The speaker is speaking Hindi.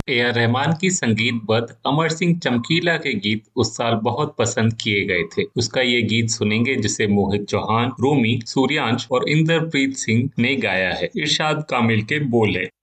आर रहमान की संगीतबद्ध अमर सिंह चमकीला के गीत उस साल बहुत पसंद किए गए थे। उसका ये गीत सुनेंगे जिसे मोहित चौहान, रोमी, सूर्यांश और इंद्रप्रीत सिंह ने गाया है। इरशाद कामिल के बोल है।